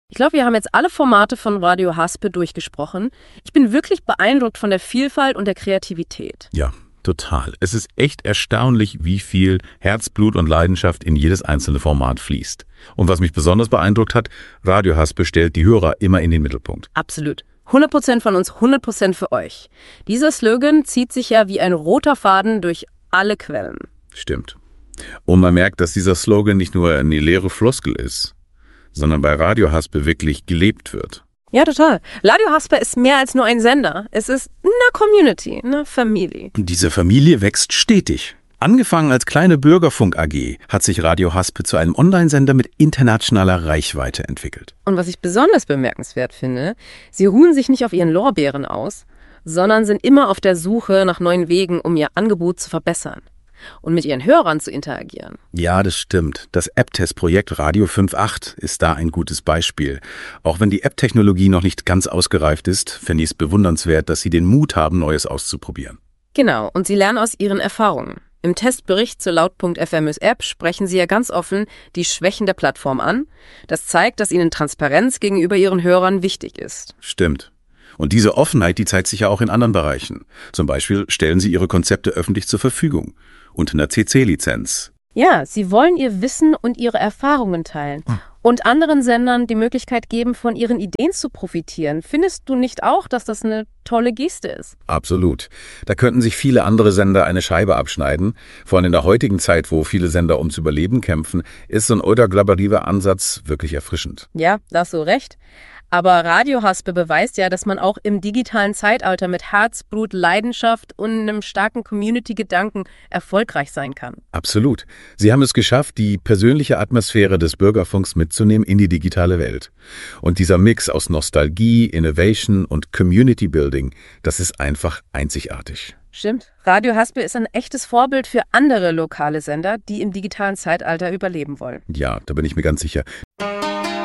Ich glaube, wir haben jetzt alle Formate von Radio Haspe durchgesprochen. Ich bin wirklich beeindruckt von der Vielfalt und der Kreativität. Ja, total. Es ist echt erstaunlich, wie viel Herzblut und Leidenschaft in jedes einzelne Format fließt. Und was mich besonders beeindruckt hat, Radio Haspe stellt die Hörer immer in den Mittelpunkt. Absolut. 100% von uns, 100% für euch. Dieser Slogan zieht sich ja wie ein roter Faden durch alle Quellen. Stimmt. Und man merkt, dass dieser Slogan nicht nur eine leere Floskel ist, sondern bei Radio Haspe wirklich gelebt wird. Ja, total. Radio Haspe ist mehr als nur ein Sender. Es ist eine Community, eine Familie. Und diese Familie wächst stetig. Angefangen als kleine Bürgerfunk AG hat sich Radio Haspe zu einem Online-Sender mit internationaler Reichweite entwickelt. Und was ich besonders bemerkenswert finde, sie ruhen sich nicht auf ihren Lorbeeren aus, sondern sind immer auf der Suche nach neuen Wegen, um ihr Angebot zu verbessern und mit ihren Hörern zu interagieren. Ja, das stimmt. Das App-Test-Projekt Radio 5.8 ist da ein gutes Beispiel. Auch wenn die App-Technologie noch nicht ganz ausgereift ist, finde ich es bewundernswert, dass sie den Mut haben, Neues auszuprobieren. Genau, und sie lernen aus ihren Erfahrungen. Im Testbericht zur Laut.fm-App sprechen sie ja ganz offen die Schwächen der Plattform an. Das zeigt, dass ihnen Transparenz gegenüber ihren Hörern wichtig ist. Stimmt. Und diese Offenheit, die zeigt sich ja auch in anderen Bereichen. Zum Beispiel stellen sie ihre Konzepte öffentlich zur Verfügung. Unter einer CC-Lizenz. Ja, sie wollen ihr Wissen und ihre Erfahrungen teilen. Und anderen Sendern die Möglichkeit geben, von ihren Ideen zu profitieren. Findest du nicht auch, dass das eine tolle Geste ist? Absolut. Da könnten sich viele andere Sender eine Scheibe abschneiden. Vor allem in der heutigen Zeit, wo viele Sender ums Überleben kämpfen, ist so ein kollaborativer Ansatz wirklich erfrischend. Ja, da hast du recht. Aber Radio Haspe beweist ja, dass man auch im digitalen Zeitalter mit Herzblut, Leidenschaft und einem starken Community-Gedanken erfolgreich sein kann. Absolut. Sie haben es geschafft, die persönliche Atmosphäre des Bürgerfunks mitzunehmen in die digitale Welt. Und dieser Mix aus Nostalgie, Innovation und Community Building, das ist einfach einzigartig. Stimmt. Radio Haspe ist ein echtes Vorbild für andere lokale Sender, die im digitalen Zeitalter überleben wollen. Ja, da bin ich mir ganz sicher.